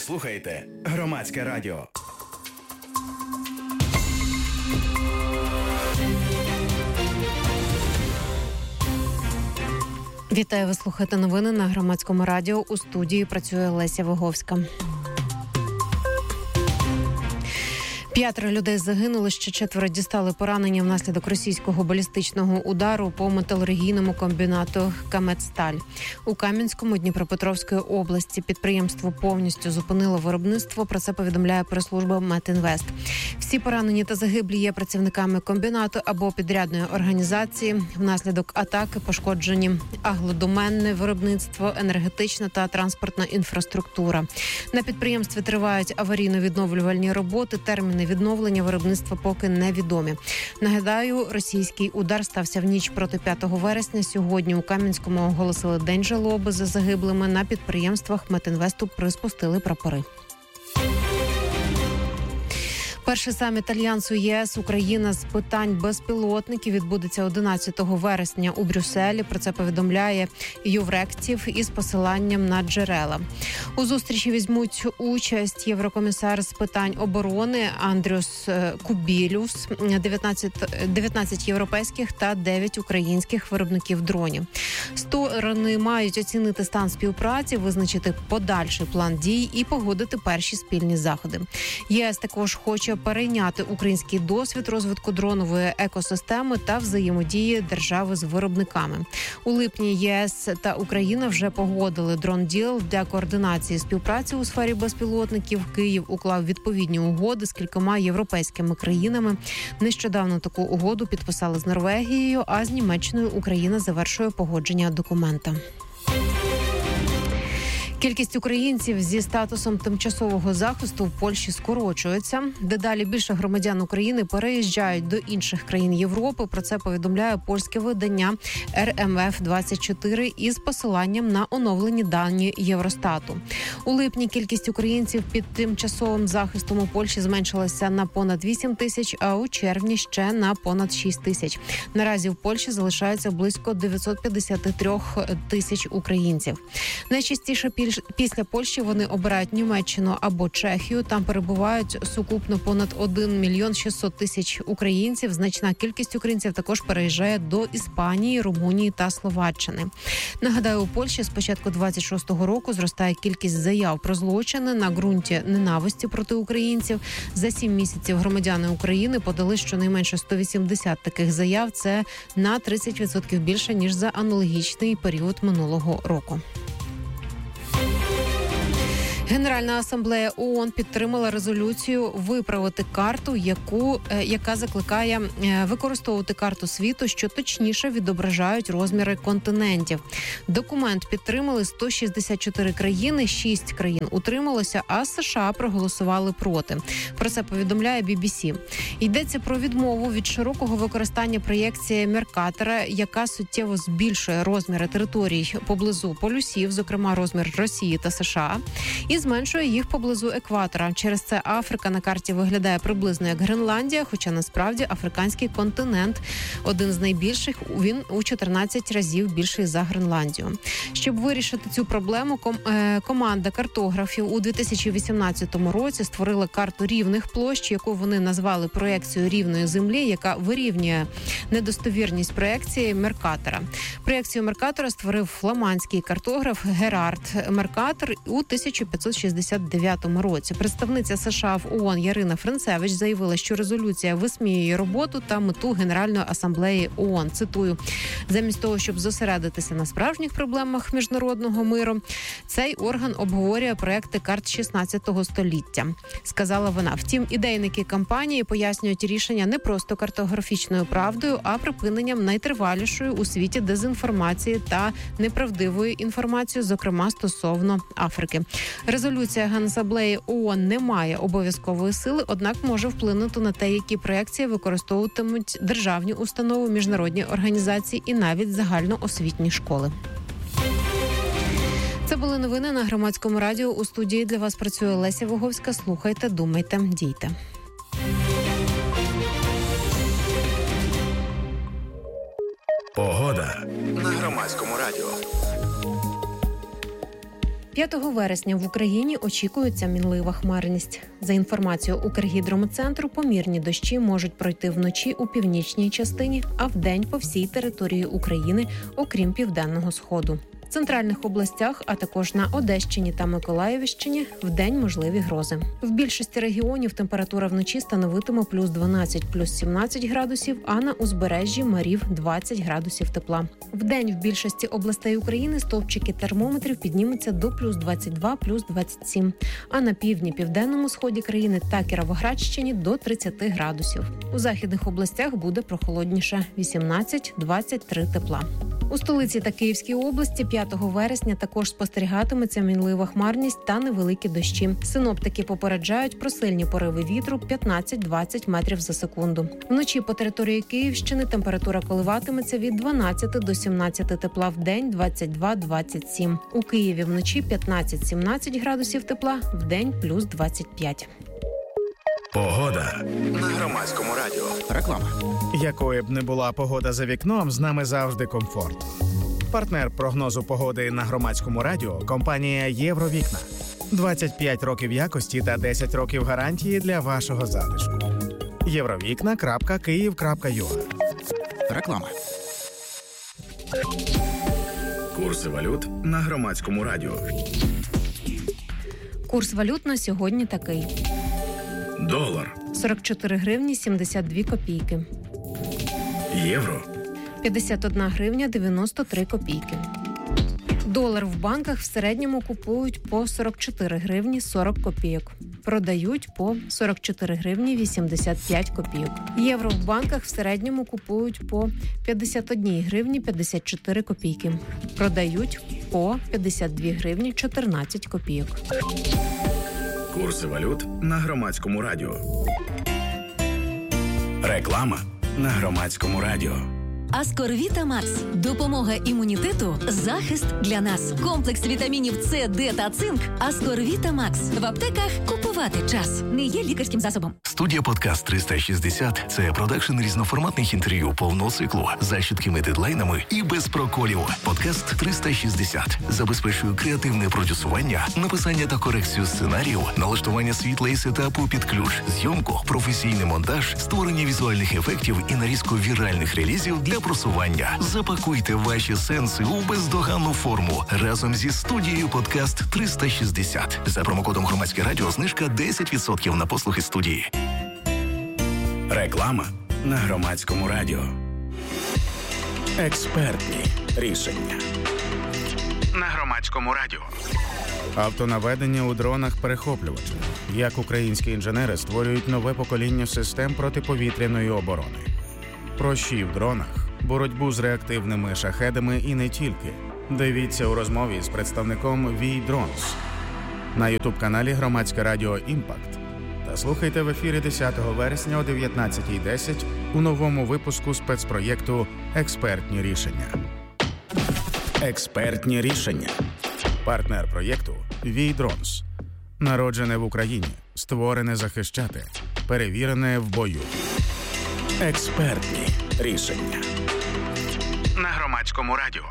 слухаєте Громадське радіо. Вітаю, ви слухаєте новини на Громадському радіо. У студії працює Леся Виговська. 5 людей загинули, ще 4 дістали поранення внаслідок російського балістичного удару по металургійному комбінату «Каметсталь». У Кам'янському, Дніпропетровської області підприємство повністю зупинило виробництво. Про це повідомляє прес-служба «Метінвест». Всі поранені та загиблі є працівниками комбінату або підрядної організації. Внаслідок атаки пошкоджені аглодоменне виробництво, енергетична та транспортна інфраструктура. На підприємстві тривають аварійно-відновлювальні роботи. Терміни відновлення виробництва поки невідомі. Нагадаю, російський удар стався в ніч проти 5 вересня. Сьогодні у Кам'янському оголосили день жалоби за загиблими. На підприємствах Метінвесту приспустили прапори. Перший саміт Альянсу ЄС-Україна з питань безпілотників відбудеться 11 вересня у Брюсселі. Про це повідомляє Ювректів із посиланням на джерела. У зустрічі візьмуть участь єврокомісар з питань оборони Андріус Кубілюс, 19 європейських та 9 українських виробників дронів. Сторони мають оцінити стан співпраці, визначити подальший план дій і погодити перші спільні заходи. ЄС також хоче перейняти український досвід розвитку дронової екосистеми та взаємодії держави з виробниками. У липні ЄС та Україна вже погодили дрон-діл для координації співпраці у сфері безпілотників. Київ уклав відповідні угоди з кількома європейськими країнами. Нещодавно таку угоду підписали з Норвегією, а з Німеччиною Україна завершує погодження документа. Кількість українців зі статусом тимчасового захисту в Польщі скорочується. Дедалі більше громадян України переїжджають до інших країн Європи. Про це повідомляє польське видання RMF24 із посиланням на оновлені дані Євростату. У липні кількість українців під тимчасовим захистом у Польщі зменшилася на понад 8 тисяч, а у червні ще на понад 6 тисяч. Наразі в Польщі залишається близько 953 тисяч українців. Найчастіше після Польщі вони обирають Німеччину або Чехію. Там перебувають сукупно понад 1 мільйон 600 тисяч українців. Значна кількість українців також переїжджає до Іспанії, Румунії та Словаччини. Нагадаю, у Польщі з початку 26-го року зростає кількість заяв про злочини на ґрунті ненависті проти українців. За 7 місяців громадяни України подали щонайменше 180 таких заяв. Це на 30% більше, ніж за аналогічний період минулого року. Генеральна асамблея ООН підтримала резолюцію виправити карту, яка закликає використовувати карту світу, що точніше відображають розміри континентів. Документ підтримали 164 країни, 6 країн утрималося, а США проголосували проти. Про це повідомляє BBC. Йдеться про відмову від широкого використання проєкції Меркатора, яка суттєво збільшує розміри територій поблизу полюсів, зокрема розмір Росії та США, і зменшує їх поблизу екватора. Через це Африка на карті виглядає приблизно як Гренландія, хоча насправді африканський континент один з найбільших, він у 14 разів більший за Гренландію. Щоб вирішити цю проблему, команда картографів у 2018 році створила карту рівних площ, яку вони назвали проєкцією рівної землі, яка вирівнює недостовірність проєкції Меркатора. Проєкцію Меркатора створив фламандський картограф Герард Меркатор у 1569 році. Представниця США в ООН Ярина Френцевич заявила, що резолюція висміює роботу та мету Генеральної асамблеї ООН. Цитую: замість того, щоб зосередитися на справжніх проблемах міжнародного миру, цей орган обговорює проекти карт 16 століття, сказала вона. Втім, ідейники кампанії пояснюють рішення не просто картографічною правдою, а припиненням найтривалішої у світі дезінформації та неправдивої інформації, зокрема стосовно Африки. Резолюція Генасамблеї ООН не має обов'язкової сили, однак може вплинути на те, які проекції використовуватимуть державні установи, міжнародні організації і навіть загальноосвітні школи. Це були новини на Громадському радіо. У студії для вас працює Леся Виговська. Слухайте, думайте, дійте. Погода на Громадському радіо. 5 вересня в Україні очікується мінлива хмарність. За інформацією Укргідрометцентру, помірні дощі можуть пройти вночі у північній частині, а вдень по всій території України, окрім Південного Сходу. В центральних областях, а також на Одещині та Миколаївщині вдень можливі грози. В більшості регіонів температура вночі становитиме плюс 12, плюс 17 градусів, а на узбережжі Марів 20 градусів тепла. Вдень в більшості областей України стовпчики термометрів піднімуться до плюс 22, плюс 27, а на півдні, південному сході країни та Кіровоградщині до 30 градусів. У західних областях буде прохолодніше – 18-23 тепла. У столиці та Київській області 5 вересня також спостерігатиметься мінлива хмарність та невеликі дощі. Синоптики попереджають про сильні пориви вітру 15-20 метрів за секунду. Вночі по території Київщини температура коливатиметься від 12 до 17 тепла в день, 22-27. У Києві вночі 15-17 градусів тепла, в день плюс 25. Погода на Громадському радіо. Реклама. Якою б не була погода за вікном, з нами завжди комфорт. Партнер прогнозу погоди на Громадському радіо – компанія «Євровікна». 25 років якості та 10 років гарантії для вашого затишку. Євровікна.Київ.ua. Реклама. Курси валют на Громадському радіо. Курс валют на сьогодні такий. Долар. 44 гривні 72 копійки. Євро. 51 гривня 93 копійки. Долар в банках в середньому купують по 44 гривні 40 копійок. Продають по 44 гривні 85 копійок. Євро в банках в середньому купують по 51 гривні 54 копійки. Продають по 52 гривні 14 копійок. Курси валют на Громадському радіо. Реклама на Громадському радіо. Аскорвіта Макс. Допомога імунітету, захист для нас. Комплекс вітамінів С, Д та цинк. Аскорвіта Макс. В аптеках купувати час. Не є лікарським засобом. Студія «Подкаст 360» – це продакшн різноманітних інтерв'ю повного циклу за чіткими дедлайнами і без проколів. «Подкаст 360» забезпечує креативне продюсування, написання та корекцію сценарію, налаштування світла і сетапу під ключ, зйомку, професійний монтаж, створення візуальних ефектів і нарізку віральних релізів для просування. Запакуйте ваші сенси у бездоганну форму разом зі студією «Подкаст 360». За промокодом «Громадське радіо» знижка 10% на послуги студії. Реклама на Громадському радіо. Експертні рішення. На Громадському радіо. Автонаведення у дронах-перехоплювачах. Як українські інженери створюють нове покоління систем протиповітряної оборони. Прощі в дронах, боротьбу з реактивними шахедами і не тільки. Дивіться у розмові з представником V-Drones на ютуб-каналі Громадське радіо «Імпакт». Та слухайте в ефірі 10 вересня о 19:10 у новому випуску спецпроєкту «Експертні рішення». Експертні рішення. Партнер проєкту V-Drones. Народжене в Україні, створене захищати, перевірене в бою. Експертні рішення. На Громадському радіо.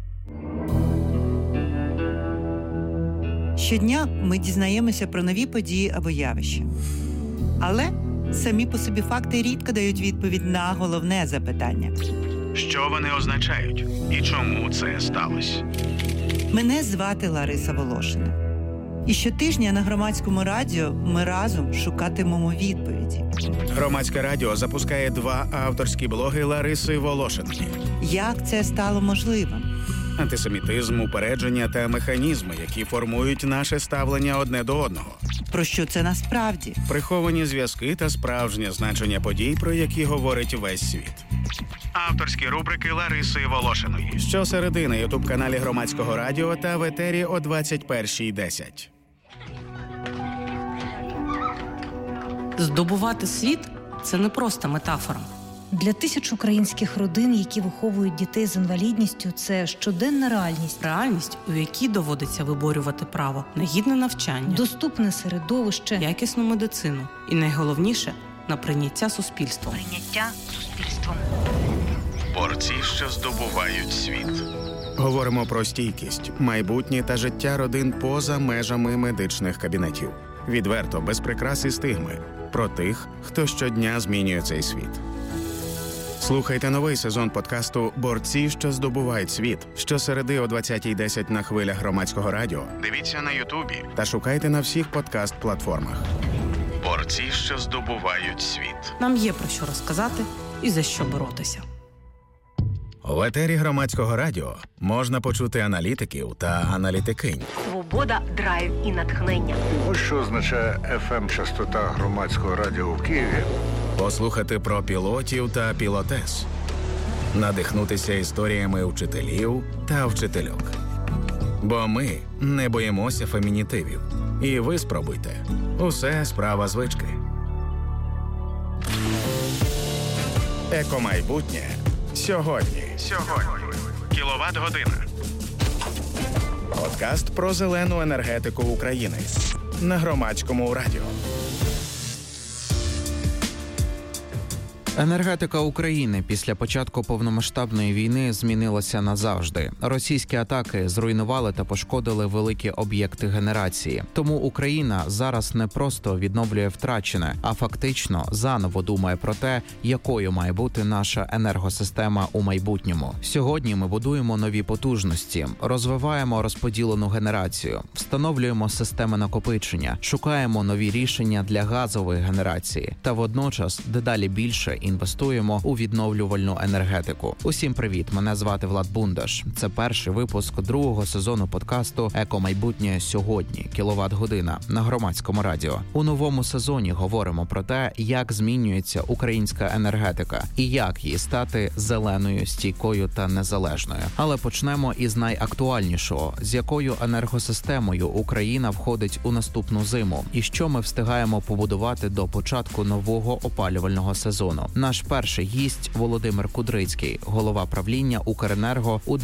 Щодня ми дізнаємося про нові події або явища. Але самі по собі факти рідко дають відповідь на головне запитання. Що вони означають і чому це сталося? Мене звати Лариса Волошина. І щотижня на Громадському радіо ми разом шукатимемо відповіді. Громадське радіо запускає 2 авторські блоги Лариси Волошинки. Як це стало можливим? Антисемітизм, упередження та механізми, які формують наше ставлення одне до одного. Про що це насправді? Приховані зв'язки та справжнє значення подій, про які говорить весь світ. Авторські рубрики Лариси Волошиної. Щосереди на ютуб-каналі Громадського радіо та в етері о 21:10. Здобувати світ – це не просто метафора. Для тисяч українських родин, які виховують дітей з інвалідністю, це щоденна реальність. Реальність, у якій доводиться виборювати право на гідне навчання, доступне середовище, якісну медицину і, найголовніше, на прийняття суспільством. Прийняття суспільством. Борці, що здобувають світ. Говоримо про стійкість, майбутнє та життя родин поза межами медичних кабінетів. Відверто, без прикрас і стигми. Про тих, хто щодня змінює цей світ. Слухайте новий сезон подкасту «Борці, що здобувають світ» щосереди о 20:10 на хвилях Громадського радіо. Дивіться на Ютубі та шукайте на всіх подкаст-платформах. «Борці, що здобувають світ». Нам є про що розказати і за що боротися. В етері Громадського радіо можна почути аналітиків та аналітикинь. Свобода, драйв і натхнення. Ось що означає FM-частота Громадського радіо в Києві. Послухати про пілотів та пілотес. Надихнутися історіями вчителів та вчительок. Бо ми не боїмося фемінітивів. І ви спробуйте. Усе справа звички. Екомайбутнє. Сьогодні. Кіловат-година. Подкаст про зелену енергетику України. На Громадському радіо. Енергетика України після початку повномасштабної війни змінилася назавжди. Російські атаки зруйнували та пошкодили великі об'єкти генерації. Тому Україна зараз не просто відновлює втрачене, а фактично заново думає про те, якою має бути наша енергосистема у майбутньому. Сьогодні ми будуємо нові потужності, розвиваємо розподілену генерацію, встановлюємо системи накопичення, шукаємо нові рішення для газової генерації та водночас дедалі більше інвестуємо у відновлювальну енергетику. Усім привіт, мене звати Влад Бундаш. Це перший випуск другого сезону подкасту «Екомайбутнє сьогодні. Кіловат-година» на Громадському радіо. У новому сезоні говоримо про те, як змінюється українська енергетика і як її стати зеленою, стійкою та незалежною. Але почнемо із найактуальнішого. З якою енергосистемою Україна входить у наступну зиму? І що ми встигаємо побудувати до початку нового опалювального сезону? Наш перший гість – Володимир Кудрицький, голова правління «Укренерго» у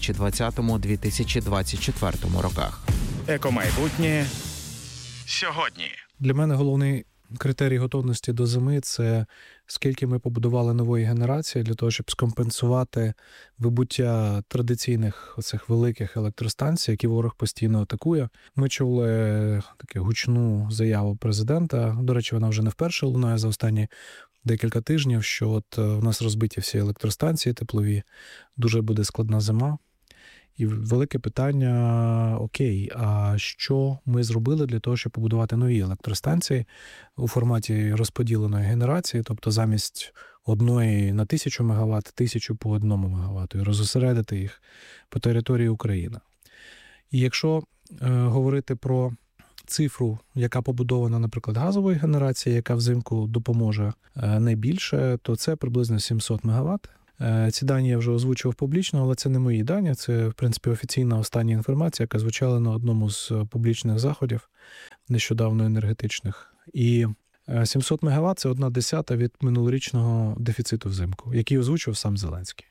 2020-2024 роках. Екомайбутнє сьогодні. Для мене головний критерій готовності до зими – це скільки ми побудували нової генерації для того, щоб скомпенсувати вибуття традиційних оцих великих електростанцій, які ворог постійно атакує. Ми чули таку гучну заяву президента. До речі, вона вже не вперше лунає за останні декілька тижнів, що от у нас розбиті всі електростанції теплові, дуже буде складна зима. І велике питання, окей, а що ми зробили для того, щоб побудувати нові електростанції у форматі розподіленої генерації, тобто замість одної на 1000 МВт, 1000 по 1 МВт, і розосередити їх по території України. І якщо говорити про цифру, яка побудована, наприклад, газової генерації, яка взимку допоможе найбільше, то це приблизно 700 МВт. Ці дані я вже озвучував публічно, але це не мої дані, це, в принципі, офіційна остання інформація, яка звучала на одному з публічних заходів, нещодавно енергетичних. І 700 МВт – це 1/10 від минулорічного дефіциту взимку, який озвучив сам Зеленський.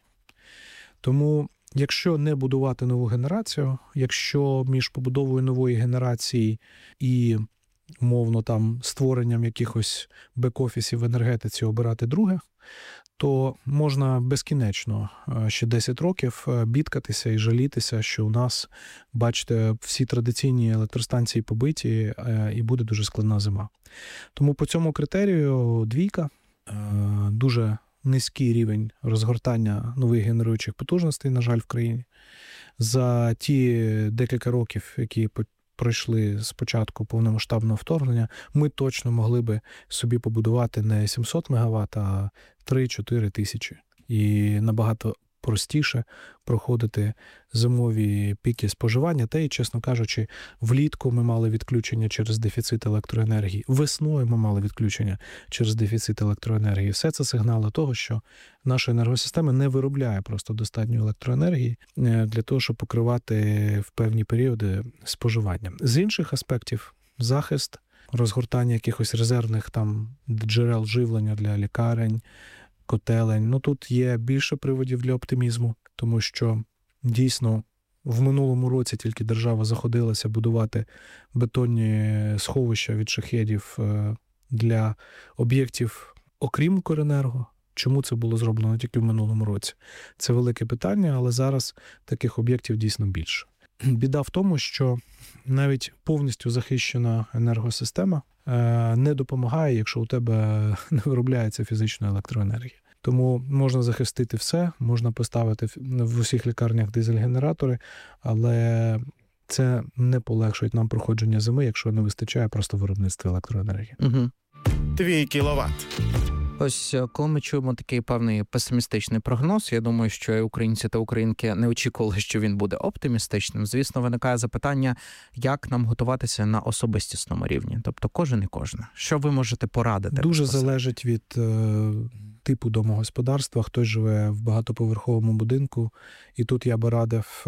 Тому, якщо не будувати нову генерацію, якщо між побудовою нової генерації і, умовно, там створенням якихось бек-офісів в енергетиці обирати друге, то можна безкінечно ще 10 років бідкатися і жалітися, що у нас, бачите, всі традиційні електростанції побиті і буде дуже складна зима. Тому по цьому критерію двійка, дуже низький рівень розгортання нових генеруючих потужностей, на жаль, в країні. За ті декілька років, які пройшли з початку повномасштабного вторгнення, ми точно могли би собі побудувати не 700 МВт, а 3-4 тисячі. І набагато простіше проходити зимові піки споживання. Та й, чесно кажучи, влітку ми мали відключення через дефіцит електроенергії. Весною ми мали відключення через дефіцит електроенергії. Все це сигнали того, що наша енергосистема не виробляє просто достатньо електроенергії для того, щоб покривати в певні періоди споживання. З інших аспектів – захист, розгортання якихось резервних там джерел живлення для лікарень, котелень. Ну, тут є більше приводів для оптимізму, тому що дійсно в минулому році тільки держава заходилася будувати бетонні сховища від шахедів для об'єктів, окрім Укренерго, Чому це було зроблено тільки в минулому році? Це велике питання, але зараз таких об'єктів дійсно більше. Біда в тому, що навіть повністю захищена енергосистема не допомагає, якщо у тебе не виробляється фізична електроенергія. Тому можна захистити все, можна поставити в усіх лікарнях дизель-генератори, але це не полегшує нам проходження зими, якщо не вистачає просто виробництва електроенергії. Угу. Твій кіловат. Ось коли ми чуємо такий певний песимістичний прогноз, я думаю, що і українці та українки не очікували, що він буде оптимістичним. Звісно, виникає запитання, як нам готуватися на особистісному рівні, тобто кожен і кожна. Що ви можете порадити? Дуже залежить від типу домогосподарства. Хтось живе в багатоповерховому будинку, і тут я би радив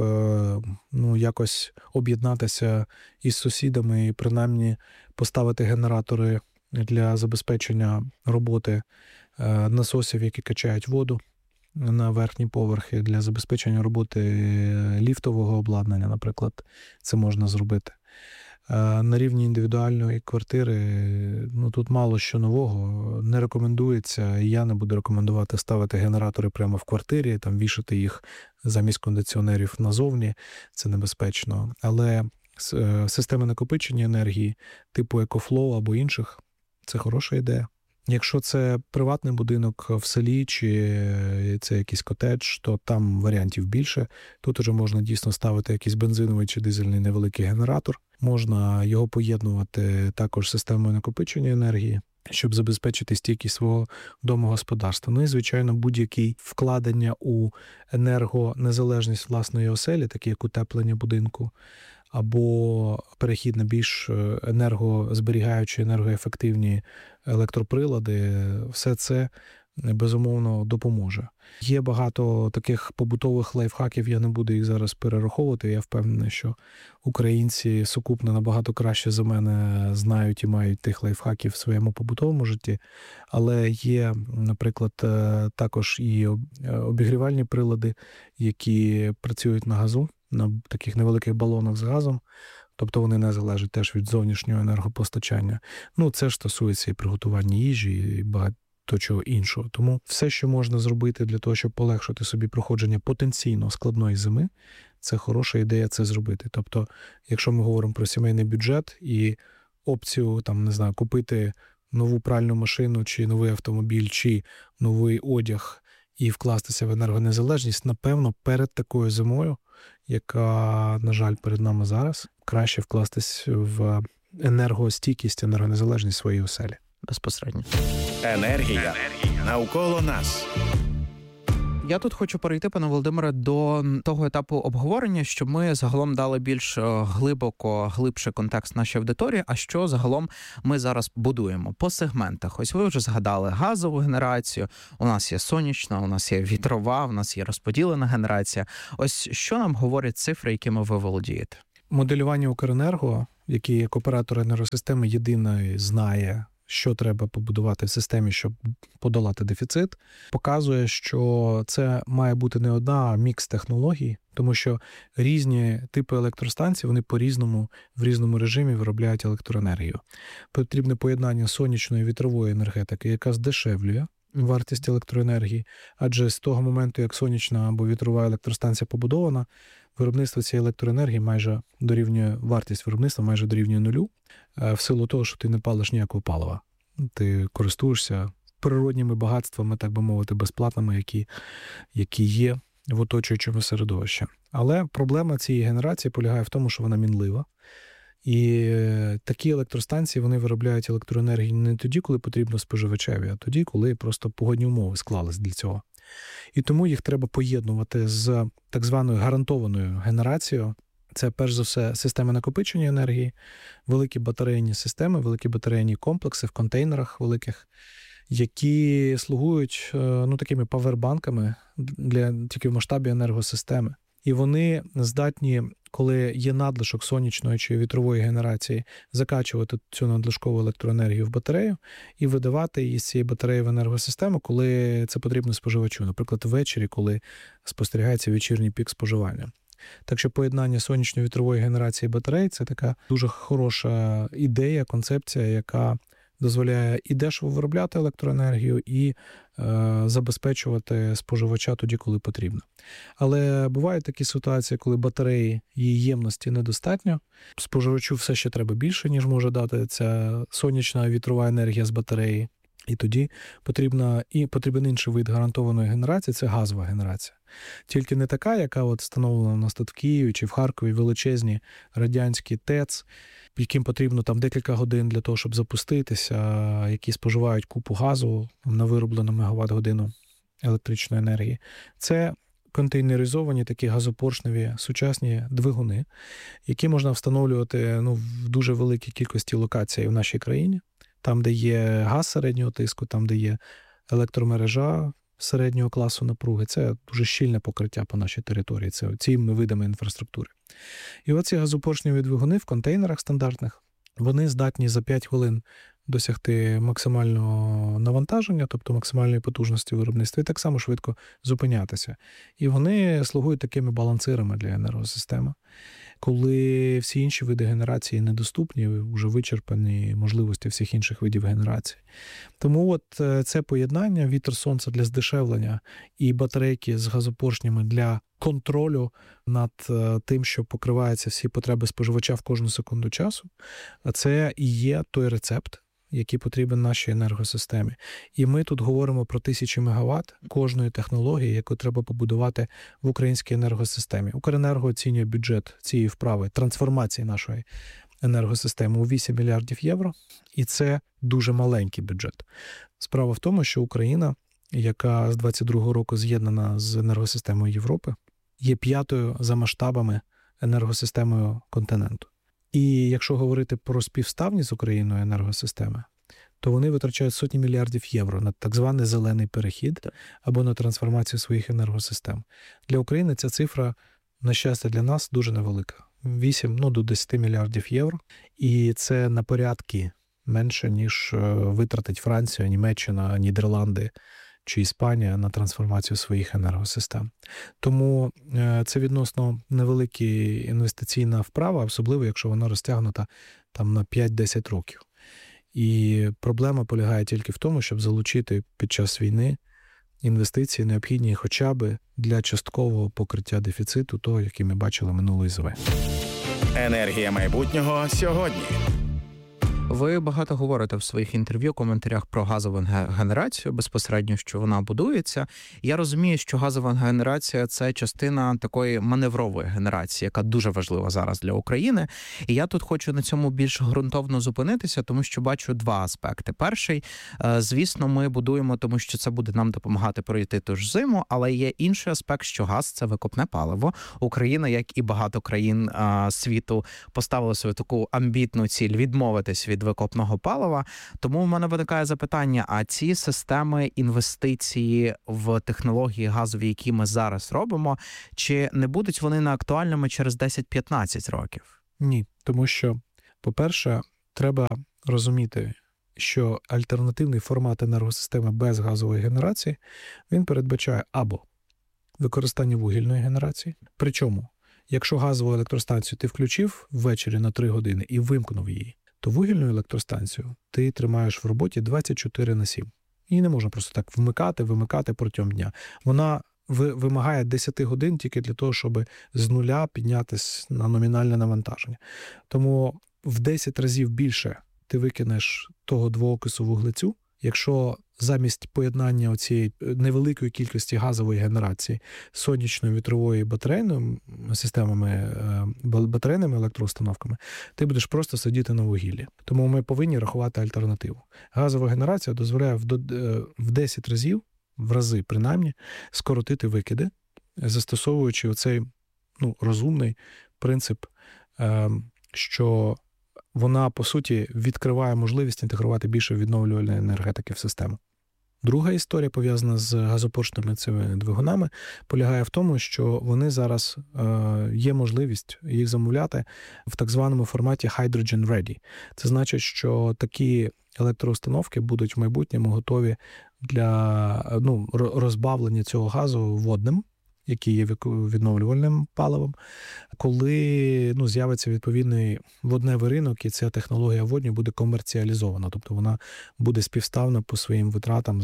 якось об'єднатися із сусідами і принаймні поставити генератори для забезпечення роботи насосів, які качають воду на верхні поверхи, для забезпечення роботи ліфтового обладнання, наприклад, це можна зробити. На рівні індивідуальної квартири, тут мало що нового, не рекомендується, і я не буду рекомендувати ставити генератори прямо в квартирі, там вішати їх замість кондиціонерів назовні, це небезпечно. Але системи накопичення енергії типу EcoFlow або інших – це хороша ідея. Якщо це приватний будинок в селі чи це якийсь котедж, то там варіантів більше. Тут вже можна дійсно ставити якийсь бензиновий чи дизельний невеликий генератор. Можна його поєднувати також з системою накопичення енергії, щоб забезпечити стійкість свого домогосподарства. І, звичайно, будь-які вкладення у енергонезалежність власної оселі, такі як утеплення будинку, або перехід на більш енергозберігаючі, енергоефективні електроприлади, все це, безумовно, допоможе. Є багато таких побутових лайфхаків, я не буду їх зараз перераховувати. Я впевнений, що українці сукупно набагато краще за мене знають і мають тих лайфхаків в своєму побутовому житті. Але є, наприклад, також і обігрівальні прилади, які працюють на газу, на таких невеликих балонах з газом, тобто вони не залежать теж від зовнішнього енергопостачання. Це ж стосується і приготування їжі, і багато чого іншого. Тому все, що можна зробити для того, щоб полегшити собі проходження потенційно складної зими, це хороша ідея це зробити. Тобто, якщо ми говоримо про сімейний бюджет і опцію, купити нову пральну машину, чи новий автомобіль, чи новий одяг і вкластися в енергонезалежність, напевно, перед такою зимою, яка, на жаль, перед нами зараз, краще вкластись в енергостійкість, енергонезалежність своєї оселі. Безпосередньо. Енергія навколо нас. Я тут хочу перейти, пане Володимире, до того етапу обговорення, що ми загалом дали більш глибший контекст нашій аудиторії, а що загалом ми зараз будуємо по сегментах. Ось ви вже згадали газову генерацію, у нас є сонячна, у нас є вітрова, у нас є розподілена генерація. Ось що нам говорять цифри, якими ви володієте? Моделювання Укренерго, який як оператор енергосистеми єдиний знає, що треба побудувати в системі, щоб подолати дефіцит, показує, що це має бути не одна, а мікс технологій, тому що різні типи електростанцій, вони по-різному, в різному режимі виробляють електроенергію. Потрібне поєднання сонячної і вітрової енергетики, яка здешевлює вартість електроенергії, адже з того моменту, як сонячна або вітрова електростанція побудована, виробництво цієї електроенергії майже дорівнює, вартість виробництва майже дорівнює нулю, в силу того, що ти не палиш ніякого палива. Ти користуєшся природніми багатствами, так би мовити, безплатними, які є в оточуючому середовищі. Але проблема цієї генерації полягає в тому, що вона мінлива. І такі електростанції, вони виробляють електроенергію не тоді, коли потрібно споживачеві, а тоді, коли просто погодні умови склались для цього. І тому їх треба поєднувати з так званою гарантованою генерацією. Це, перш за все, системи накопичення енергії, великі батарейні системи, великі батарейні комплекси в контейнерах великих, які слугують такими павербанками тільки в масштабі енергосистеми. І вони здатні, коли є надлишок сонячної чи вітрової генерації, закачувати цю надлишкову електроенергію в батарею і видавати її з цієї батареї в енергосистему, коли це потрібно споживачу. Наприклад, ввечері, коли спостерігається вечірній пік споживання. Так що поєднання сонячно-вітрової генерації батарей – це така дуже хороша ідея, концепція, яка дозволяє і дешево виробляти електроенергію, і забезпечувати споживача тоді, коли потрібно. Але бувають такі ситуації, коли батареї, її ємності недостатньо, споживачу все ще треба більше, ніж може дати ця сонячна вітрова енергія з батареї. І тоді потрібен інший вид гарантованої генерації – це газова генерація. Тільки не така, яка встановлена у нас тут в Києві чи в Харкові, величезні радянські ТЕЦ, яким потрібно там декілька годин для того, щоб запуститися, які споживають купу газу на вироблену мегаватт-годину електричної енергії. Це контейнеризовані такі газопоршневі сучасні двигуни, які можна встановлювати в дуже великій кількості локацій в нашій країні. Там, де є газ середнього тиску, там, де є електромережа середнього класу напруги. Це дуже щільне покриття по нашій території, це цими видами інфраструктури. І оці газопоршневі двигуни в контейнерах стандартних, вони здатні за 5 хвилин досягти максимального навантаження, тобто максимальної потужності виробництва, і так само швидко зупинятися. І вони слугують такими балансирами для енергосистеми. Коли всі інші види генерації недоступні, вже вичерпані можливості всіх інших видів генерації. Тому це поєднання вітер-сонце для здешевлення і батарейки з газопоршнями для контролю над тим, що покриваються всі потреби споживача в кожну секунду часу, це і є той рецепт, який потрібен нашій енергосистемі. І ми тут говоримо про 1000 мегаватт кожної технології, яку треба побудувати в українській енергосистемі. Укренерго оцінює бюджет цієї вправи, трансформації нашої енергосистеми у 8 мільярдів євро. І це дуже маленький бюджет. Справа в тому, що Україна, яка з 22-го року з'єднана з енергосистемою Європи, є 5-ю за масштабами енергосистемою континенту. І якщо говорити про співставність з Україною енергосистеми, то вони витрачають сотні мільярдів євро на так званий зелений перехід або на трансформацію своїх енергосистем. Для України ця цифра, на щастя для нас, дуже невелика. 8 до 10 мільярдів євро. І це на порядки менше, ніж витратить Франція, Німеччина, Нідерланди чи Іспанія на трансформацію своїх енергосистем. Тому це відносно невелика інвестиційна вправа, особливо якщо вона розтягнута там на 5-10 років. І проблема полягає тільки в тому, щоб залучити під час війни інвестиції, необхідні хоча б для часткового покриття дефіциту, того, який ми бачили минулої зими. Енергія майбутнього сьогодні. Ви багато говорите в своїх інтерв'ю, коментарях про газову генерацію, безпосередньо, що вона будується. Я розумію, що газова генерація – це частина такої маневрової генерації, яка дуже важлива зараз для України. І я тут хочу на цьому більш ґрунтовно зупинитися, тому що бачу два аспекти. Перший, звісно, ми будуємо, тому що це буде нам допомагати пройти ту ж зиму, але є інший аспект, що газ – це викопне паливо. Україна, як і багато країн світу, поставила свою таку амбітну ціль відмовитись від викопного палива. Тому в мене виникає запитання, а ці системи інвестиції в технології газові, які ми зараз робимо, чи не будуть вони неактуальними через 10-15 років? Ні, тому що, по-перше, треба розуміти, що альтернативний формат енергосистеми без газової генерації, він передбачає або використання вугільної генерації, причому, якщо газову електростанцію ти включив ввечері на 3 години і вимкнув її, то вугільну електростанцію ти тримаєш в роботі 24/7. Її не можна просто так вимикати протягом дня. Вона вимагає 10 годин тільки для того, щоб з нуля піднятися на номінальне навантаження. Тому в 10 разів більше ти викинеш того двоокису вуглецю, якщо замість поєднання оцієї невеликої кількості газової генерації з сонячною, вітровою і батарейною системами, батарейними електроустановками, ти будеш просто сидіти на вугіллі. Тому ми повинні рахувати альтернативу. Газова генерація дозволяє в 10 разів, в рази принаймні, скоротити викиди, застосовуючи оцей розумний принцип, що вона, по суті, відкриває можливість інтегрувати більше відновлювальної енергетики в систему. Друга історія, пов'язана з газопоршневими цими двигунами, полягає в тому, що вони зараз є можливість їх замовляти в так званому форматі hydrogen ready. Це значить, що такі електроустановки будуть в майбутньому готові для розбавлення цього газу водним, які є відновлювальним паливом, коли з'явиться відповідний водневий ринок, і ця технологія водню буде комерціалізована, тобто вона буде співставна по своїм витратам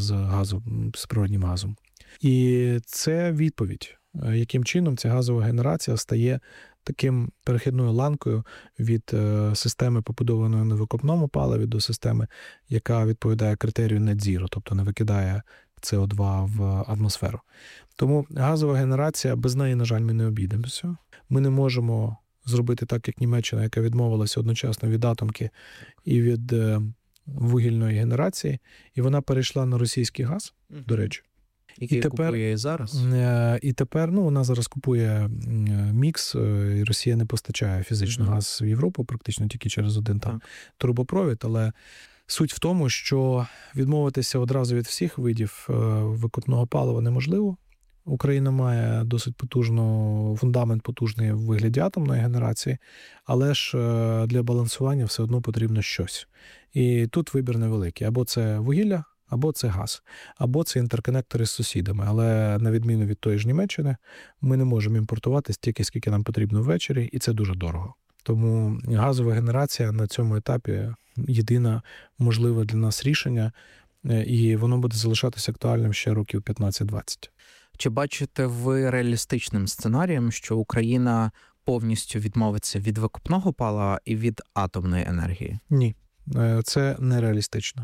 з природнім газом. І це відповідь, яким чином ця газова генерація стає таким перехідною ланкою від системи, побудованої на викопному паливі, до системи, яка відповідає критерію Net Zero, тобто не викидає СО2 в атмосферу. Тому газова генерація, без неї, на жаль, ми не обійдемося. Ми не можемо зробити так, як Німеччина, яка відмовилася одночасно від атомки і від вугільної генерації, і вона перейшла на російський газ, до речі. Який купує зараз? І тепер, вона зараз купує мікс, і Росія не постачає фізично газ в Європу, практично тільки через один там трубопровід, але суть в тому, що відмовитися одразу від всіх видів викопного палива неможливо. Україна має досить фундамент потужний в вигляді атомної генерації, але ж для балансування все одно потрібно щось. І тут вибір невеликий. Або це вугілля, або це газ, або це інтерконектори з сусідами. Але на відміну від тої ж Німеччини, ми не можемо імпортувати стільки, скільки нам потрібно ввечері, і це дуже дорого. Тому газова генерація на цьому етапі єдине можливе для нас рішення, і воно буде залишатися актуальним ще років 15-20. Чи бачите ви реалістичним сценарієм, що Україна повністю відмовиться від викопного палива і від атомної енергії? Ні, це нереалістично.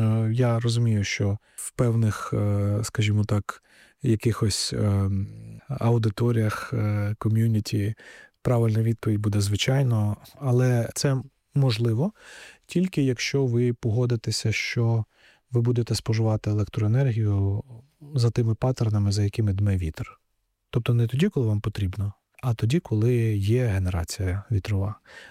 Я розумію, що в певних, скажімо так, якихось аудиторіях, ком'юніті правильна відповідь буде звичайно, але це можливо тільки якщо ви погодитеся, що ви будете споживати електроенергію за тими паттернами, за якими дме вітер. Тобто не тоді, коли вам потрібно, а тоді, коли є генерація вітрова.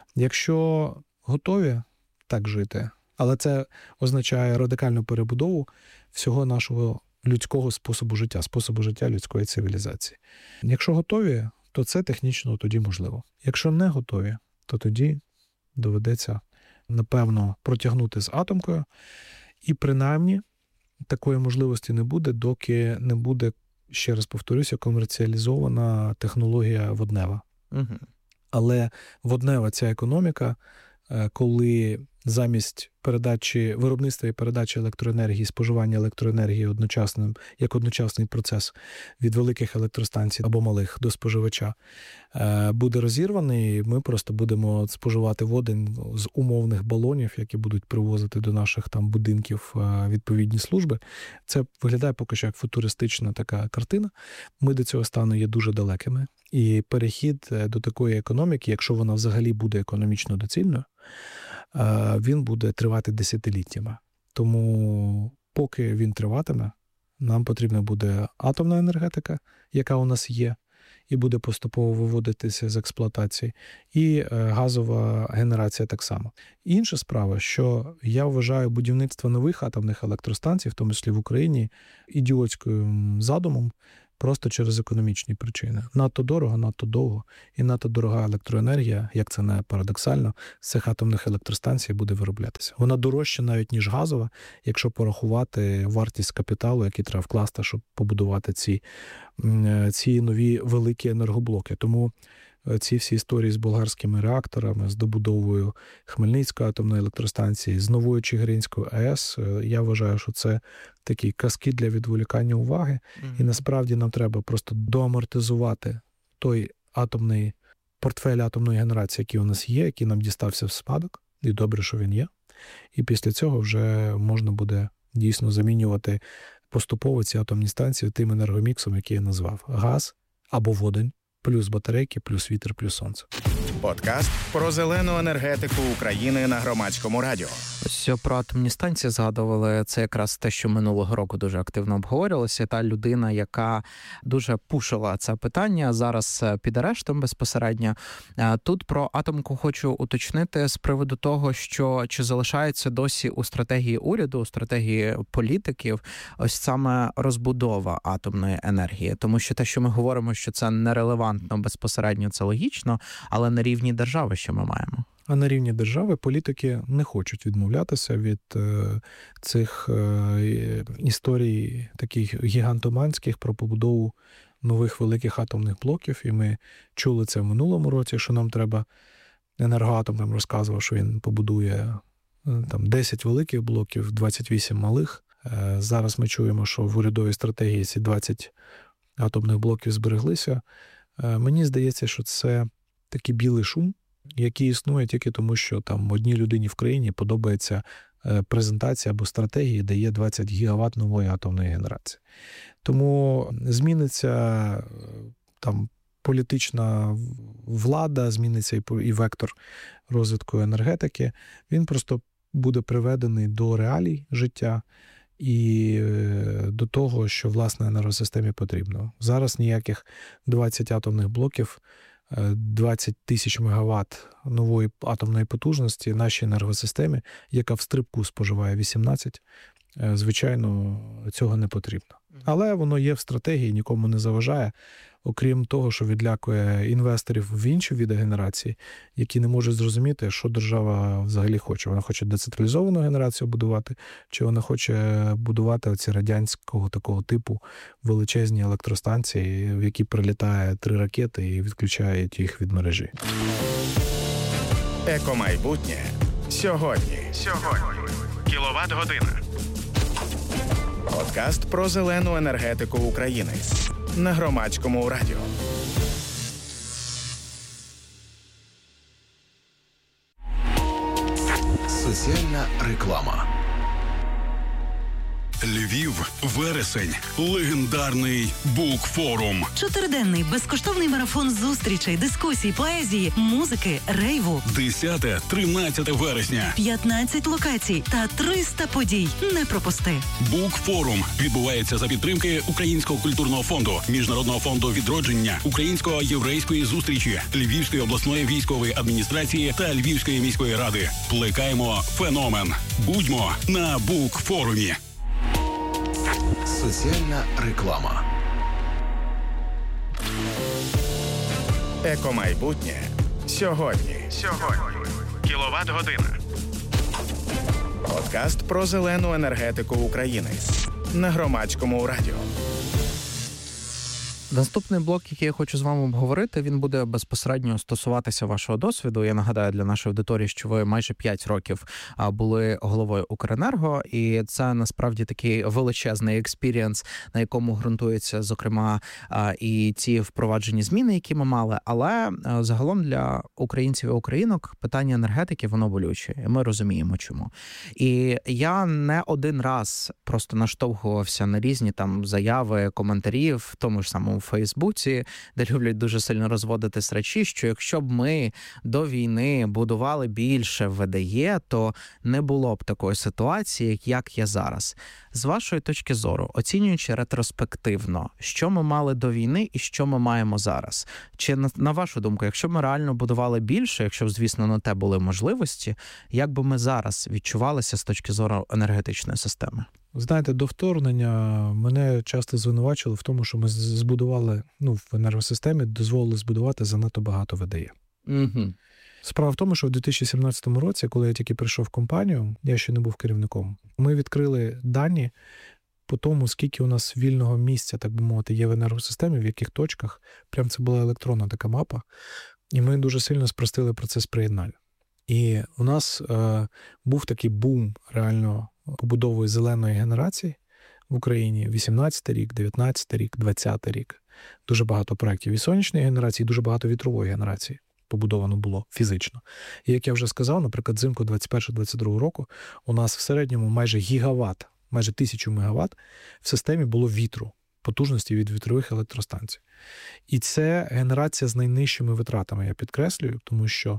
Якщо готові так жити, але це означає радикальну перебудову всього нашого людського способу життя людської цивілізації. Якщо готові, то це технічно тоді можливо. Якщо не готові, то тоді доведеться, напевно, протягнути з атомкою. І принаймні такої можливості не буде, доки не буде, ще раз повторюся, комерціалізована технологія воднева. Але воднева ця економіка, коли замість виробництва і передачі електроенергії, споживання електроенергії як одночасний процес від великих електростанцій або малих до споживача, буде розірваний, ми просто будемо споживати водень з умовних балонів, які будуть привозити до наших там будинків відповідні служби. Це виглядає поки що як футуристична така картина. Ми до цього стану є дуже далекими. І перехід до такої економіки, якщо вона взагалі буде економічно доцільною, він буде тривати десятиліттями. Тому поки він триватиме, нам потрібна буде атомна енергетика, яка у нас є, і буде поступово виводитися з експлуатації, і газова генерація так само. Інша справа, що я вважаю будівництво нових атомних електростанцій, в тому числі в Україні, ідіотським задумом, просто через економічні причини. Надто дорого, надто довго і надто дорога електроенергія, як це не парадоксально, з цих атомних електростанцій буде вироблятися. Вона дорожча навіть, ніж газова, якщо порахувати вартість капіталу, який треба вкласти, щоб побудувати ці нові великі енергоблоки. Тому ці всі історії з болгарськими реакторами, з добудовою Хмельницької атомної електростанції, з новою Чигиринською АЕС, я вважаю, що це такі казки для відволікання уваги. І насправді нам треба просто доамортизувати той портфель атомної генерації, який у нас є, який нам дістався в спадок, і добре, що він є. І після цього вже можна буде дійсно замінювати поступово ці атомні станції тим енергоміксом, який я назвав. Газ або водень, плюс батарейки, плюс вітер, плюс сонце. Подкаст про зелену енергетику України на Громадському радіо. Ось про атомні станції згадували. Це якраз те, що минулого року дуже активно обговорювалося. Та людина, яка дуже пушила це питання, зараз під арештом безпосередньо. Тут про атомку хочу уточнити з приводу того, що чи залишається досі у стратегії уряду, у стратегії політиків ось саме розбудова атомної енергії. Тому що те, що ми говоримо, що це нерелевантно безпосередньо, це логічно, але на рівні держави що ми маємо? А на рівні держави політики не хочуть відмовлятися від цих історій таких гігантоманських про побудову нових великих атомних блоків, і ми чули це в минулому році, що нам треба. Енергоатом нам розказував, що він побудує там 10 великих блоків, 28 малих. Зараз ми чуємо, що в урядовій стратегії ці 20 атомних блоків збереглися. Мені здається, що це такий білий шум, який існує тільки тому, що там одній людині в країні подобається презентація або стратегії, де є 20 гігават нової атомної генерації. Тому зміниться там політична влада, зміниться і вектор розвитку енергетики. Він просто буде приведений до реалій життя і до того, що, власне, енергосистемі потрібно. Зараз ніяких 20 атомних блоків, 20 тисяч мегаватт нової атомної потужності нашій енергосистемі, яка в стрибку споживає 18, звичайно, цього не потрібно. Але воно є в стратегії, нікому не заважає, окрім того, що відлякує інвесторів в інші види генерації, які не можуть зрозуміти, що держава взагалі хоче. Вона хоче децентралізовану генерацію будувати, чи вона хоче будувати оці радянського такого типу величезні електростанції, в які прилітає 3 ракети і відключають їх від мережі. Екомайбутнє сьогодні. Кіловат-година. Подкаст про зелену енергетику України на Громадському радіо. Соціальна реклама. Львів, вересень, легендарний Букфорум. 4-денний безкоштовний марафон зустрічей, дискусій, поезії, музики, рейву. 10-13 вересня. 15 локацій та 300 подій. Не пропусти. Букфорум відбувається за підтримки Українського культурного фонду, Міжнародного фонду відродження, Українсько-єврейської зустрічі, Львівської обласної військової адміністрації та Львівської міської ради. Плекаємо феномен. Будьмо на Букфорумі. Соціальна реклама. Екомайбутнє сьогодні. Кіловат-година. Подкаст про зелену енергетику України на Громадському радіо. Наступний блок, який я хочу з вами обговорити, він буде безпосередньо стосуватися вашого досвіду. Я нагадаю для нашої аудиторії, що ви майже 5 років були головою Укренерго, і це насправді такий величезний експірієнс, на якому ґрунтуються, зокрема, і ці впроваджені зміни, які ми мали. Але загалом для українців і українок питання енергетики, воно болюче, і ми розуміємо, чому. І я не один раз просто наштовхувався на різні там заяви, коментарі в тому ж самому у Фейсбуці, де люблять дуже сильно розводити срачі, що якщо б ми до війни будували більше ВДЕ, то не було б такої ситуації, як є зараз. З вашої точки зору, оцінюючи ретроспективно, що ми мали до війни і що ми маємо зараз? Чи, на вашу думку, якщо ми реально будували більше, якщо, звісно, на те були можливості, як би ми зараз відчувалися з точки зору енергетичної системи? Знаєте, до вторгнення мене часто звинувачили в тому, що ми збудували, в енергосистемі дозволили збудувати занадто багато ВДЕ. Угу. Справа в тому, що в 2017 році, коли я тільки прийшов в компанію, я ще не був керівником, ми відкрили дані по тому, скільки у нас вільного місця, так би мовити, є в енергосистемі, в яких точках. Прям це була електронна така мапа. І ми дуже сильно спростили процес приєднання. І у нас був такий бум реально побудовою зеленої генерації в Україні. 18-й рік, 19-й рік, 20-й рік. Дуже багато проєктів і сонячної генерації, дуже багато вітрової генерації побудовано було фізично. І як я вже сказав, наприклад, взимку 21-22 року у нас в середньому майже гігават, майже 1000 мегаватт в системі було вітру, потужності від вітрових електростанцій. І це генерація з найнижчими витратами, я підкреслюю, тому що,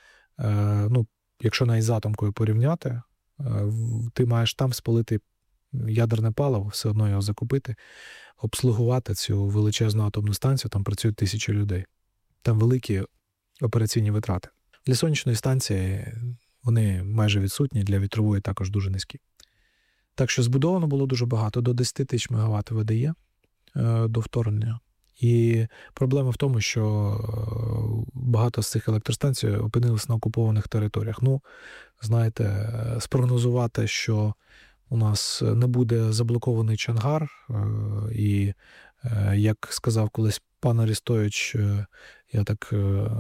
якщо навіть з атомкою порівняти, ти маєш там спалити ядерне паливо, все одно його закупити, обслугувати цю величезну атомну станцію, там працюють 1000 людей. Там великі операційні витрати. Для сонячної станції вони майже відсутні, для вітрової також дуже низькі. Так що збудовано було дуже багато, до 10 тисяч мегаватт ВДЕ до вторгнення. І проблема в тому, що багато з цих електростанцій опинилися на окупованих територіях. Знаєте, спрогнозувати, що у нас не буде заблокований Чонгар і Як сказав колись пан Арістович, я так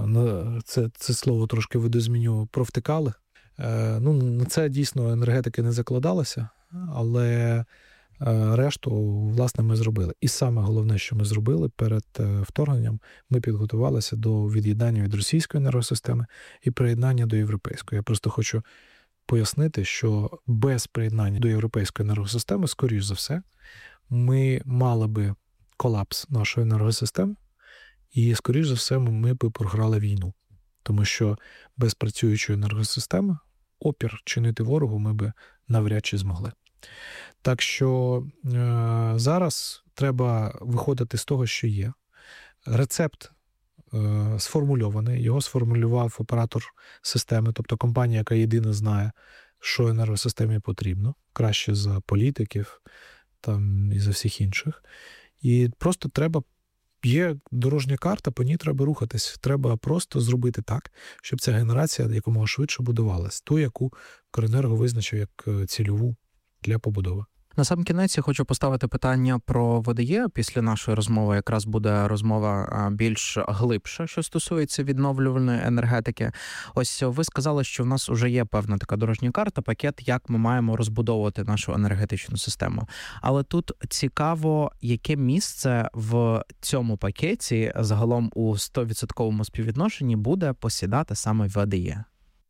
це слово трошки видозміню, провтикали. На це дійсно енергетики не закладалося, але решту, власне, ми зробили. І саме головне, що ми зробили перед вторгненням, ми підготувалися до від'єднання від російської енергосистеми і приєднання до європейської. Я просто хочу пояснити, що без приєднання до європейської енергосистеми, скоріш за все, ми мали би колапс нашої енергосистеми, і, скоріш за все, ми б програли війну. Тому що без працюючої енергосистеми опір чинити ворогу ми би навряд чи змогли. Так що зараз треба виходити з того, що є. Рецепт сформульований, його сформулював оператор системи, тобто компанія, яка єдина знає, що енергосистемі потрібно, краще за політиків там, і за всіх інших. І просто є дорожня карта, по ній треба рухатись. Треба просто зробити так, щоб ця генерація якомога швидше будувалась. Ту, яку Укренерго визначив як цільову для побудови. На сам кінець я хочу поставити питання про ВДЄ. Після нашої розмови якраз буде розмова більш глибша, що стосується відновлювальної енергетики. Ось ви сказали, що в нас вже є певна така дорожня карта, пакет, як ми маємо розбудовувати нашу енергетичну систему. Але тут цікаво, яке місце в цьому пакеті загалом у 100% співвідношенні буде посідати саме ВДЄ?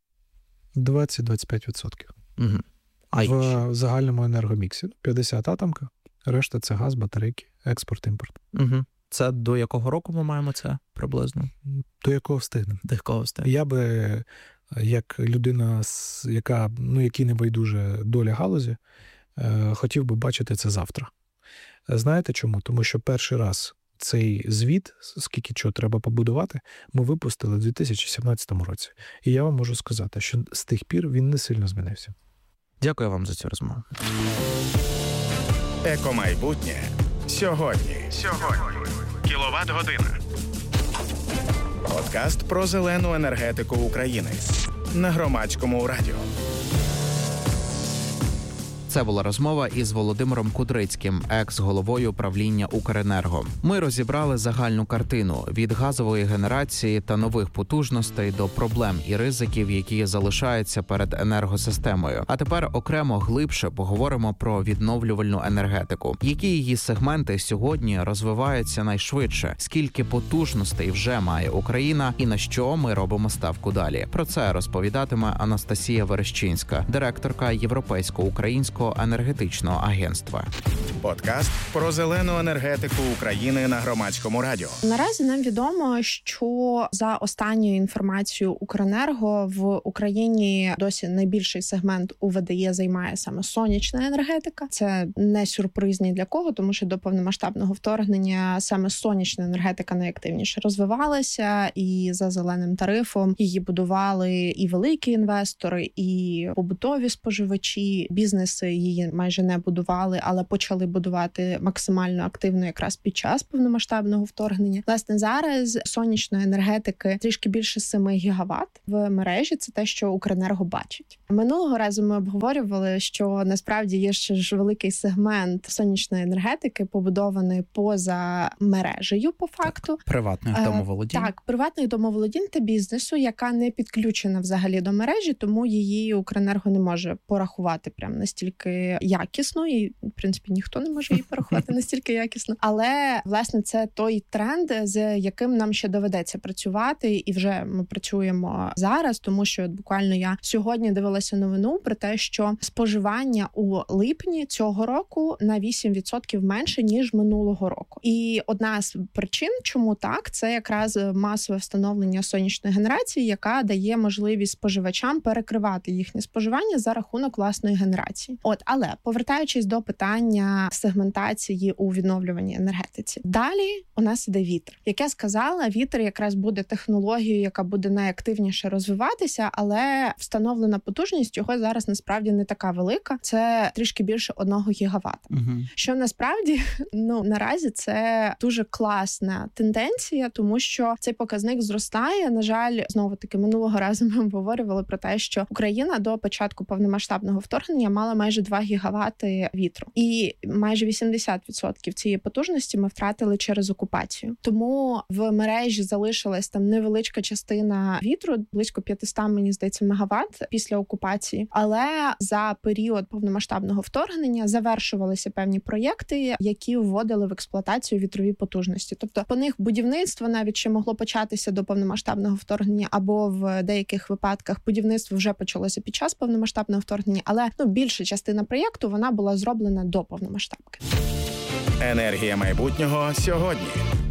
20-25%. Угу. В загальному енергоміксі. 50 атомка, решта це газ, батарейки, експорт, імпорт. Угу. Це до якого року ми маємо це приблизно? До якого встигнемо. Я би, як людина, якій не байдуже доля галузі, хотів би бачити це завтра. Знаєте чому? Тому що перший раз цей звіт, скільки чого треба побудувати, ми випустили в 2017 році. І я вам можу сказати, що з тих пір він не сильно змінився. Дякую вам за цю розмову. Екомайбутнє сьогодні. Кіловат-година. Подкаст про зелену енергетику України на Громадському радіо. Це була розмова із Володимиром Кудрицьким, екс-головою правління Укренерго. Ми розібрали загальну картину від газової генерації та нових потужностей до проблем і ризиків, які залишаються перед енергосистемою. А тепер окремо глибше поговоримо про відновлювальну енергетику. Які її сегменти сьогодні розвиваються найшвидше, скільки потужностей вже має Україна і на що ми робимо ставку далі. Про це розповідатиме Анастасія Верещинська, директорка Європейсько-українського енергетичного агентства. Подкаст про зелену енергетику України на Громадському радіо. Наразі нам відомо, що за останньою інформацією Укренерго в Україні досі найбільший сегмент у ВДЄ займає саме сонячна енергетика. Це не сюрприз ні для кого, тому що до повномасштабного вторгнення саме сонячна енергетика найактивніше розвивалася, і за зеленим тарифом її будували і великі інвестори, і побутові споживачі, бізнеси її майже не будували, але почали будувати максимально активно якраз під час повномасштабного вторгнення. Власне, зараз сонячної енергетики трішки більше 7 гігават в мережі. Це те, що Укренерго бачить. Минулого разу ми обговорювали, що насправді є ще ж великий сегмент сонячної енергетики, побудованої поза мережею, по факту. Приватних домоволодінь. Так, приватних домоволодінь та бізнесу, яка не підключена взагалі до мережі, тому її Укренерго не може порахувати прямо настільки якісно, і, в принципі, ніхто не може її порахувати настільки якісно. Але, власне, це той тренд, з яким нам ще доведеться працювати, і вже ми працюємо зараз, тому що буквально я сьогодні дивилася новину про те, що споживання у липні цього року на 8% менше, ніж минулого року. І одна з причин, чому так, це якраз масове встановлення сонячної генерації, яка дає можливість споживачам перекривати їхнє споживання за рахунок власної генерації. Але повертаючись до питання сегментації у відновлюваній енергетиці. Далі у нас іде вітер. Як я сказала, вітер якраз буде технологією, яка буде найактивніше розвиватися, але встановлена потужність його зараз насправді не така велика. Це трішки більше 1 гігавата. Що насправді, наразі це дуже класна тенденція, тому що цей показник зростає. На жаль, знову-таки минулого разу ми обговорювали про те, що Україна до початку повномасштабного вторгнення мала майже 2 гігавати вітру. І майже 80% цієї потужності ми втратили через окупацію. Тому в мережі залишилась там невеличка частина вітру, близько 500, мені здається, мегаватт після окупації. Але за період повномасштабного вторгнення завершувалися певні проєкти, які вводили в експлуатацію вітрові потужності. Тобто по них будівництво навіть ще могло початися до повномасштабного вторгнення, або в деяких випадках будівництво вже почалося під час повномасштабного вторгнення, але більша частина проєкту вона була зроблена до повномасштабки. Енергія майбутнього сьогодні.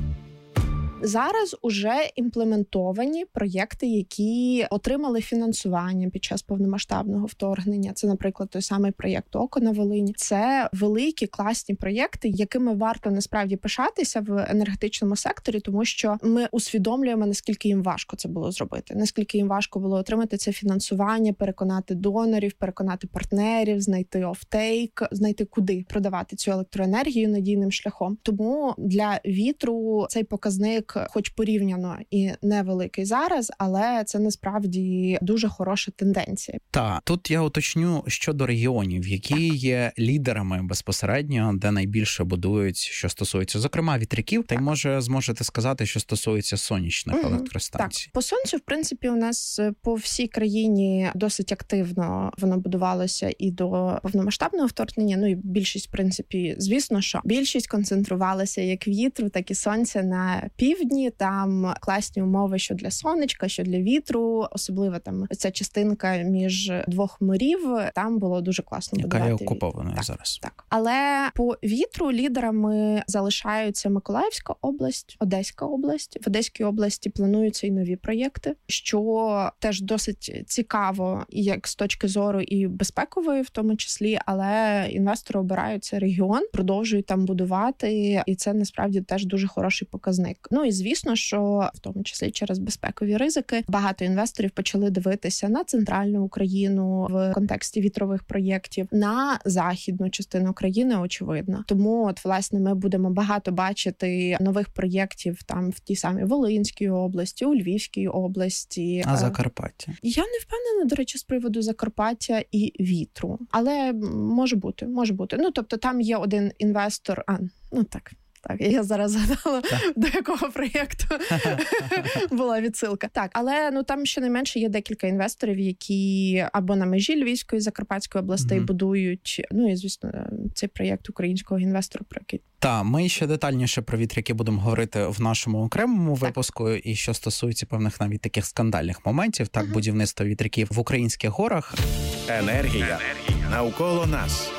Зараз уже імплементовані проєкти, які отримали фінансування під час повномасштабного вторгнення. Це, наприклад, той самий проєкт «Око» на Волині. Це великі, класні проєкти, якими варто насправді пишатися в енергетичному секторі, тому що ми усвідомлюємо, наскільки їм важко це було зробити, наскільки їм важко було отримати це фінансування, переконати донорів, переконати партнерів, знайти офтейк, знайти куди продавати цю електроенергію надійним шляхом. Тому для вітру цей показник хоч порівняно і невеликий зараз, але це насправді дуже хороша тенденція. Та тут я уточню щодо регіонів, які є лідерами безпосередньо, де найбільше будують, що стосується, зокрема, вітряків, та й може зможете сказати, що стосується сонячних електростанцій. Так, по сонцю, в принципі, у нас по всій країні досить активно воно будувалося і до повномасштабного вторгнення. Ну і більшість, в принципі, звісно, що більшість концентрувалася як вітру, так і сонця на півдні. Там класні умови, що для сонечка, що для вітру. Особливо там ця частинка між двох морів, там було дуже класно будувати. Яка є окупованою зараз. Так. Але по вітру лідерами залишаються Миколаївська область, Одеська область. В Одеській області плануються і нові проєкти, що теж досить цікаво, і як з точки зору і безпекової в тому числі, але інвестори обирають цей регіон, продовжують там будувати, і це насправді теж дуже хороший показник. Ну і звісно, що в тому числі через безпекові ризики багато інвесторів почали дивитися на центральну Україну в контексті вітрових проєктів, на західну частину країни, очевидно. Тому от, власне, ми будемо багато бачити нових проєктів там в тій самій Волинській області, у Львівській області. А Закарпаття? Я не впевнена, до речі, з приводу Закарпаття і вітру. Але може бути. Ну, тобто там є один інвестор, Так, я зараз згадала, до якого проєкту була відсилка. Так, але там щонайменше є декілька інвесторів, які або на межі Львівської, Закарпатської областей будують. Ну і, звісно, цей проєкт українського інвестора, про який... Та, ми ще детальніше про вітряки будемо говорити в нашому окремому випуску, і що стосується певних навіть таких скандальних моментів, так, будівництва вітряків в українських горах. Енергія навколо нас.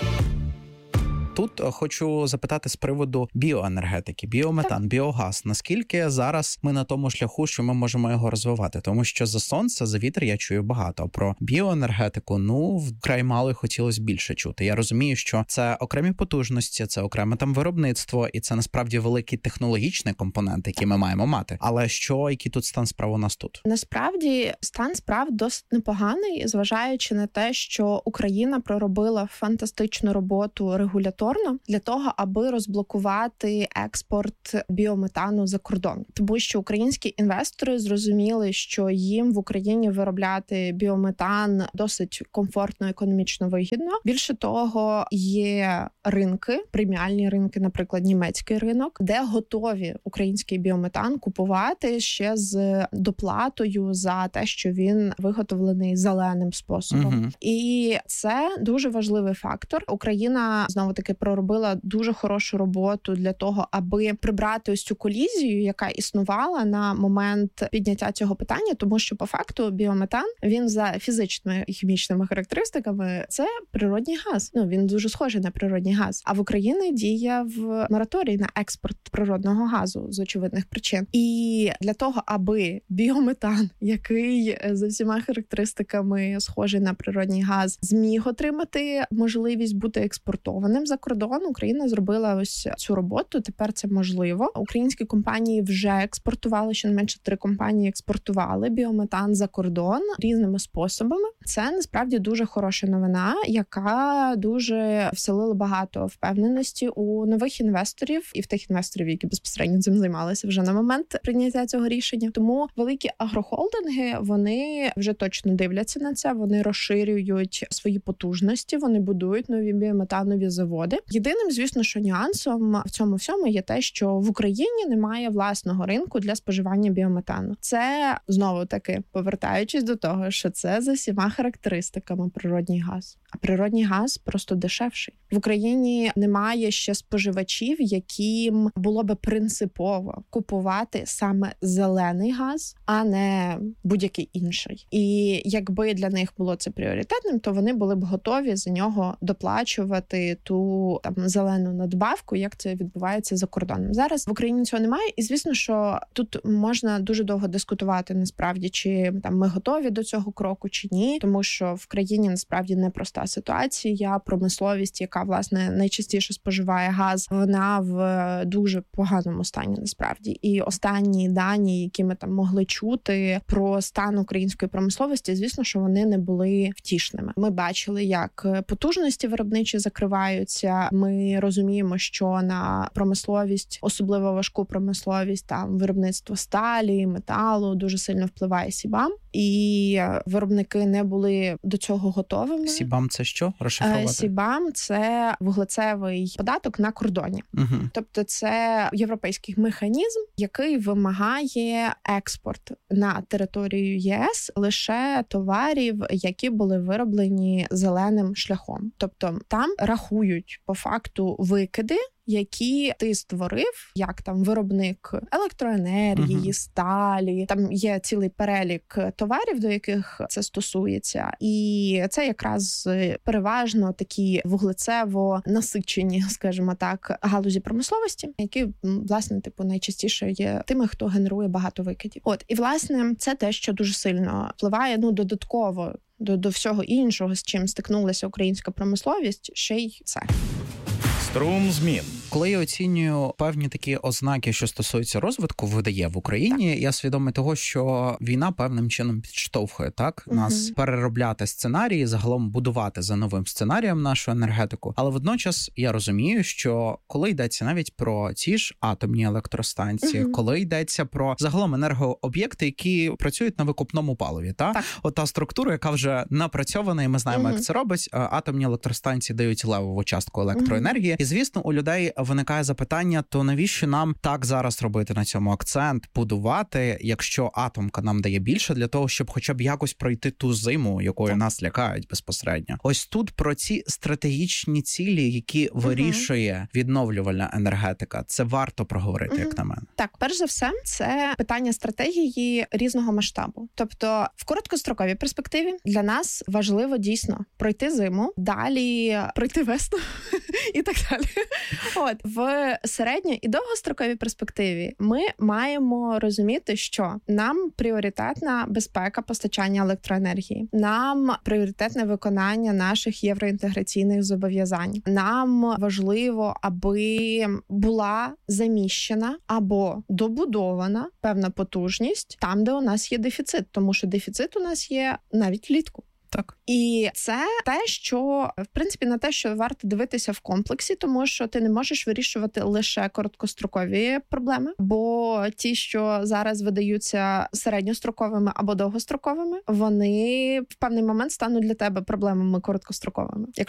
Тут хочу запитати з приводу біоенергетики, біометан, біогаз. Наскільки зараз ми на тому шляху, що ми можемо його розвивати? Тому що за сонце, за вітер я чую багато. Про біоенергетику, вкрай мало й хотілося більше чути. Я розумію, що це окремі потужності, це окреме там виробництво, і це насправді великий технологічний компонент, який ми маємо мати. Але який тут стан справ у нас тут? Насправді стан справ досить непоганий, зважаючи на те, що Україна проробила фантастичну роботу регуляторно для того, аби розблокувати експорт біометану за кордон. Тому що українські інвестори зрозуміли, що їм в Україні виробляти біометан досить комфортно, економічно вигідно. Більше того, є ринки, преміальні ринки, наприклад, німецький ринок, де готові український біометан купувати ще з доплатою за те, що він виготовлений зеленим способом. І це дуже важливий фактор. Україна, знову-таки, проробила дуже хорошу роботу для того, аби прибрати ось цю колізію, яка існувала на момент підняття цього питання, тому що по факту біометан, він за фізичними і хімічними характеристиками це природній газ. Він дуже схожий на природній газ. А в Україні діє в мораторій на експорт природного газу з очевидних причин. І для того, аби біометан, який за всіма характеристиками схожий на природній газ, зміг отримати можливість бути експортованим за кордон, Україна зробила ось цю роботу. Тепер це можливо. Українські компанії вже експортували, щонайменше 3 компанії експортували біометан за кордон різними способами. Це насправді дуже хороша новина, яка дуже вселила багато впевненості у нових інвесторів і в тих інвесторів, які безпосередньо цим займалися вже на момент прийняття цього рішення. Тому великі агрохолдинги, вони вже точно дивляться на це, вони розширюють свої потужності, вони будують нові біометанові заводи. угоди. Єдиним, звісно, що нюансом в цьому всьому є те, що в Україні немає власного ринку для споживання біометану. Це, знову-таки, повертаючись до того, що це за всіма характеристиками природній газ. А природній газ просто дешевший. В Україні немає ще споживачів, яким було би принципово купувати саме зелений газ, а не будь-який інший. І якби для них було це пріоритетним, то вони були б готові за нього доплачувати ту зелену надбавку, як це відбувається за кордоном. Зараз в Україні цього немає, і звісно, що тут можна дуже довго дискутувати насправді, чи ми готові до цього кроку, чи ні, тому що в країні насправді непроста ситуація, промисловість, яка, власне, найчастіше споживає газ, вона в дуже поганому стані, насправді. І останні дані, які ми могли чути про стан української промисловості, звісно, що вони не були втішними. Ми бачили, як потужності виробничі закриваються. Ми розуміємо, що на промисловість, особливо важку промисловість, виробництво сталі, металу, дуже сильно впливає СІБАМ. І виробники не були до цього готовими. СІБАМ – це що? Розшифрувати? СІБАМ – це вуглецевий податок на кордоні. Угу. Тобто це європейський механізм, який вимагає експорт на територію ЄС лише товарів, які були вироблені зеленим шляхом. Тобто там рахують по факту викиди, які ти створив, як виробник електроенергії, сталі. Там є цілий перелік товарів, до яких це стосується. І це якраз переважно такі вуглецево насичені, скажімо так, галузі промисловості, які, власне, найчастіше є тими, хто генерує багато викидів. І, власне, це те, що дуже сильно впливає, додатково до всього іншого, з чим стикнулася українська промисловість, ще й це. Струм змін. Коли я оцінюю певні такі ознаки, що стосуються розвитку ВДЄ в Україні, я свідомий того, що війна певним чином підштовхує нас переробляти сценарії, загалом будувати за новим сценарієм нашу енергетику. Але водночас я розумію, що коли йдеться навіть про ті ж атомні електростанції, коли йдеться про загалом енергооб'єкти, які працюють на викопному паливі, та структура, яка вже напрацьована, і ми знаємо, як це робить. Атомні електростанції дають левову частку електроенергії. І, звісно, у людей виникає запитання, то навіщо нам так зараз робити на цьому акцент, будувати, якщо атомка нам дає більше, для того, щоб хоча б якось пройти ту зиму, якою нас лякають безпосередньо. Ось тут про ці стратегічні цілі, які вирішує відновлювальна енергетика, це варто проговорити, як на мене. Так, перш за все, це питання стратегії різного масштабу. Тобто, в короткостроковій перспективі для нас важливо дійсно пройти зиму, далі пройти весну і так далі. В середньо- і довгостроковій перспективі ми маємо розуміти, що нам пріоритетна безпека постачання електроенергії, нам пріоритетне виконання наших євроінтеграційних зобов'язань. Нам важливо, аби була заміщена або добудована певна потужність там, де у нас є дефіцит, тому що дефіцит у нас є навіть влітку. Так. І це те, що, в принципі, на те, що варто дивитися в комплексі, тому що ти не можеш вирішувати лише короткострокові проблеми, бо ті, що зараз видаються середньостроковими або довгостроковими, вони в певний момент стануть для тебе проблемами короткостроковими.